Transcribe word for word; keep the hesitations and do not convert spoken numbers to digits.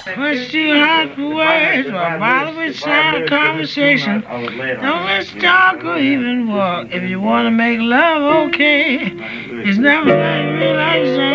Push too hard for words, or bother with silent conversation. Don't let's talk or even walk. If you wanna make love, okay. It's never like relaxation.